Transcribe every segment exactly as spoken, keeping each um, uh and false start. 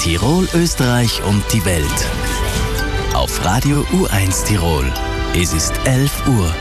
Tirol, Österreich und die Welt. Auf Radio U eins Tirol. Es ist elf Uhr.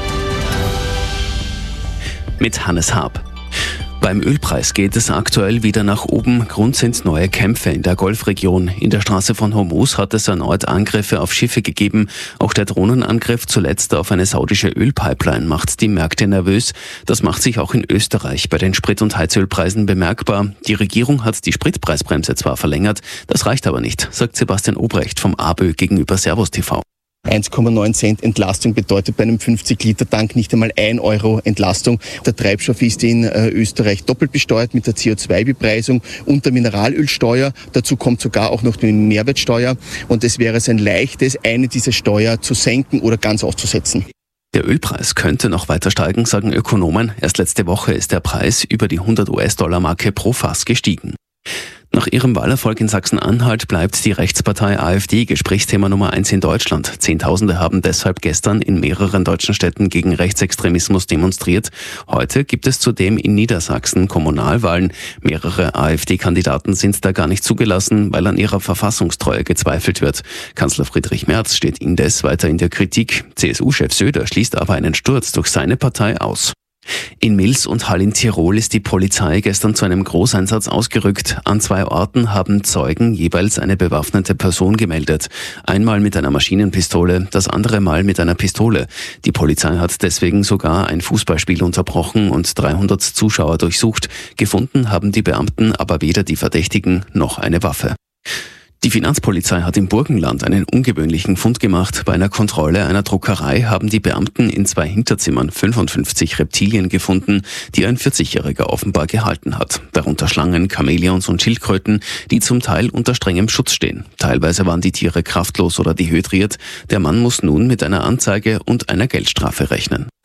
Mit Hannes Haab. Beim Ölpreis geht es aktuell wieder nach oben. Grund sind neue Kämpfe in der Golfregion. In der Straße von Hormuz hat es erneut Angriffe auf Schiffe gegeben. Auch der Drohnenangriff zuletzt auf eine saudische Ölpipeline macht die Märkte nervös. Das macht sich auch in Österreich bei den Sprit- und Heizölpreisen bemerkbar. Die Regierung hat die Spritpreisbremse zwar verlängert, das reicht aber nicht, sagt Sebastian Obrecht vom A B Ö gegenüber Servus T V. eins Komma neun Cent Entlastung bedeutet bei einem fünfzig Liter Tank nicht einmal ein Euro Entlastung. Der Treibstoff ist in äh, Österreich doppelt besteuert mit der C O zwei Bepreisung und der Mineralölsteuer. Dazu kommt sogar auch noch die Mehrwertsteuer. Und es wäre ein leichtes, eine dieser Steuer zu senken oder ganz auszusetzen. Der Ölpreis könnte noch weiter steigen, sagen Ökonomen. Erst letzte Woche ist der Preis über die hundert US-Dollar-Marke pro Fass gestiegen. Nach ihrem Wahlerfolg in Sachsen-Anhalt bleibt die Rechtspartei AfD Gesprächsthema Nummer eins in Deutschland. Zehntausende haben deshalb gestern in mehreren deutschen Städten gegen Rechtsextremismus demonstriert. Heute gibt es zudem in Niedersachsen Kommunalwahlen. Mehrere AfD-Kandidaten sind da gar nicht zugelassen, weil an ihrer Verfassungstreue gezweifelt wird. Kanzler Friedrich Merz steht indes weiter in der Kritik. C S U-Chef Söder schließt aber einen Sturz durch seine Partei aus. In Mils und Hall in Tirol ist die Polizei gestern zu einem Großeinsatz ausgerückt. An zwei Orten haben Zeugen jeweils eine bewaffnete Person gemeldet. Einmal mit einer Maschinenpistole, das andere Mal mit einer Pistole. Die Polizei hat deswegen sogar ein Fußballspiel unterbrochen und dreihundert Zuschauer durchsucht. Gefunden haben die Beamten aber weder die Verdächtigen noch eine Waffe. Die Finanzpolizei hat im Burgenland einen ungewöhnlichen Fund gemacht. Bei einer Kontrolle einer Druckerei haben die Beamten in zwei Hinterzimmern fünfundfünfzig Reptilien gefunden, die ein vierzigjähriger offenbar gehalten hat. Darunter Schlangen, Chamäleons und Schildkröten, die zum Teil unter strengem Schutz stehen. Teilweise waren die Tiere kraftlos oder dehydriert. Der Mann muss nun mit einer Anzeige und einer Geldstrafe rechnen.